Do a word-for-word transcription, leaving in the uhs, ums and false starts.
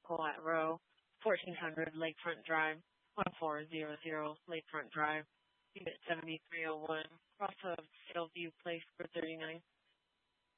Colette Row, fourteen hundred Lakefront Drive, one four zero zero Lakefront Drive, unit seventy-three oh one, off of Sailview Place for thirty-nine.